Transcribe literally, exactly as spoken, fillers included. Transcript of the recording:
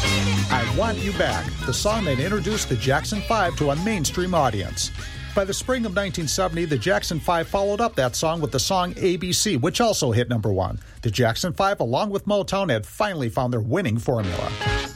I Want You Back, the song that introduced the Jackson Five to a mainstream audience. By the spring of nineteen seventy, the Jackson Five followed up that song with the song A B C, which also hit number one. The Jackson Five, along with Motown, had finally found their winning formula.